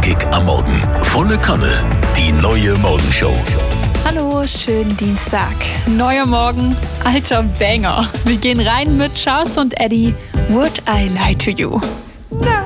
Kick am Morgen. Volle Kanne. Die neue Morgenshow. Hallo, schönen Dienstag. Neuer Morgen, alter Banger. Wir gehen rein mit Charles und Eddie. Would I Lie to You?